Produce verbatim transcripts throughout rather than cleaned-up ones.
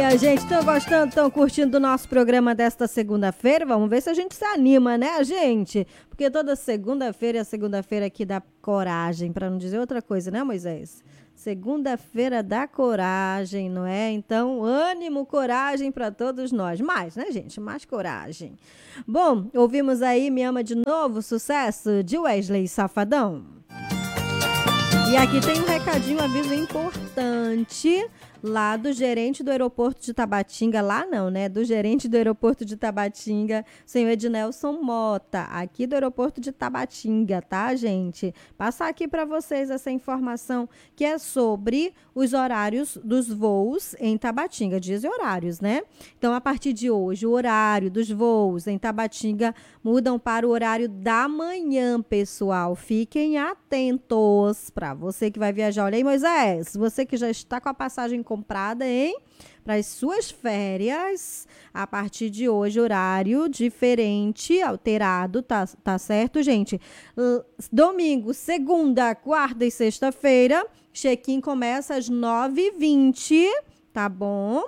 minha gente, estão gostando, estão curtindo do nosso programa desta segunda-feira? Vamos ver se a gente se anima, né, gente? Porque toda segunda-feira é a segunda-feira aqui da coragem, para não dizer outra coisa, né, Moisés? Segunda-feira da coragem, não é? Então, ânimo, coragem para todos nós. Mais, né, gente? Mais coragem. Bom, ouvimos aí Me Ama de Novo, sucesso de Wesley Safadão. E aqui tem um recadinho, um aviso importante lá do gerente do aeroporto de Tabatinga, lá não, né? Do gerente do aeroporto de Tabatinga, senhor Ednelson Mota, aqui do aeroporto de Tabatinga, tá, gente? Passar aqui para vocês essa informação que é sobre os horários dos voos em Tabatinga, dias e horários, né? Então, a partir de hoje, o horário dos voos em Tabatinga mudam para o horário da manhã, pessoal. Fiquem atentos para você que vai viajar. Olha aí, Moisés, você que já está com a passagem comprada, hein? Para as suas férias, a partir de hoje, horário diferente, alterado, tá, tá certo, gente? L- Domingo, segunda, quarta e sexta-feira, check-in começa às nove e vinte, tá bom?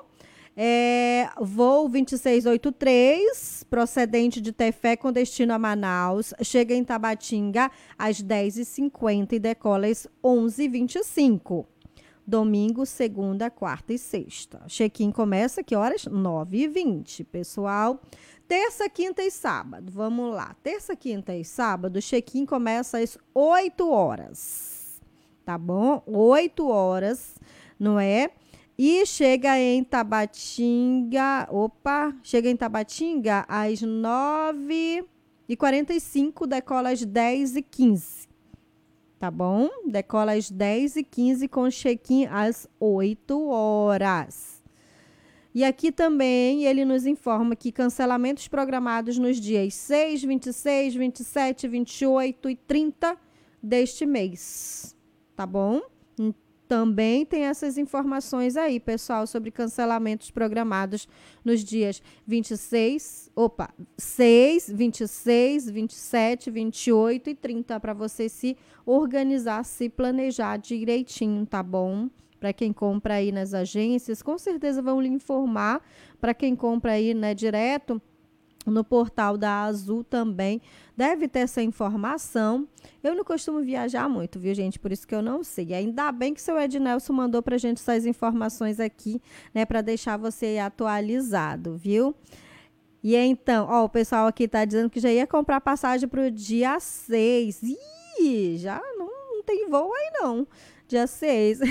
É, voo vinte e seis oitenta e três, procedente de Tefé com destino a Manaus, chega em Tabatinga às dez e cinquenta e decola às onze e vinte e cinco. Domingo, segunda, quarta e sexta. Check-in começa que horas? nove e vinte, pessoal. Terça, quinta e sábado. Vamos lá. Terça, quinta e sábado, check-in começa às oito horas. Tá bom? oito horas, não é? E chega em Tabatinga, opa, chega em Tabatinga às nove e quarenta e cinco, decola às dez e quinze. Tá bom? Decola às dez e quinze com check-in às oito horas. E aqui também ele nos informa que cancelamentos programados nos dias seis, vinte e seis, vinte e sete, vinte e oito e trinta deste mês. Tá bom? Também tem essas informações aí, pessoal, sobre cancelamentos programados nos dias vinte e seis, opa, seis, vinte e seis, vinte e sete, vinte e oito e trinta, para você se organizar, se planejar direitinho, tá bom? Para quem compra aí nas agências, com certeza vão lhe informar. Para quem compra aí, né, direto no portal da Azul também deve ter essa informação. Eu não costumo viajar muito, viu, gente? Por isso que eu não sei. Ainda bem que o seu Ednelson mandou pra gente essas informações aqui, né? Para deixar você atualizado, viu? E então, ó, o pessoal aqui tá dizendo que já ia comprar passagem pro dia seis. Ih, já não, não tem voo aí, não. Dia seis.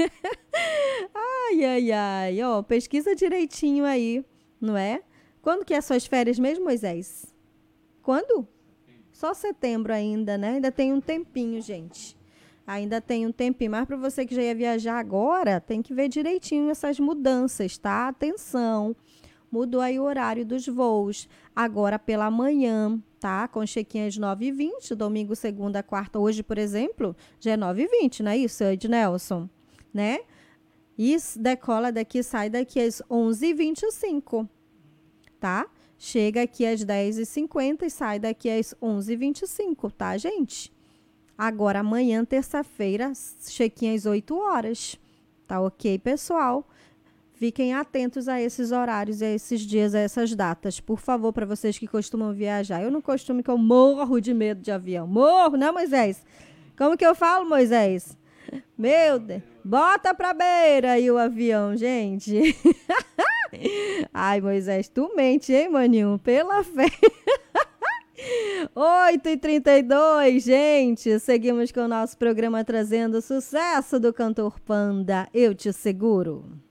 Ai, ai, ai. Ó, pesquisa direitinho aí, não é? Quando que é suas férias mesmo, Moisés? Quando? Só setembro ainda, né? Ainda tem um tempinho, gente. Ainda tem um tempinho. Mas para você que já ia viajar agora, tem que ver direitinho essas mudanças, tá? Atenção. Mudou aí o horário dos voos. Agora pela manhã, tá? Com check-in às nove e vinte. Domingo, segunda, quarta. Hoje, por exemplo, já é nove e vinte, não é isso, Ednelson? Né? E decola daqui, sai daqui às onze e vinte e cinco. Tá? Chega aqui às dez e cinquenta e sai daqui às onze e vinte e cinco, tá, gente? Agora, amanhã, terça-feira, check-in às oito horas. Tá ok, pessoal? Fiquem atentos a esses horários, a esses dias, a essas datas. Por favor, para vocês que costumam viajar. Eu não costumo, que eu morro de medo de avião. Morro, né, Moisés? Como que eu falo, Moisés? Meu Deus. Bota pra beira aí o avião, gente. Ai, Moisés, tu mente, hein, maninho? Pela fé. oito e trinta e dois, gente. Seguimos com o nosso programa trazendo o sucesso do cantor Panda. Eu te seguro.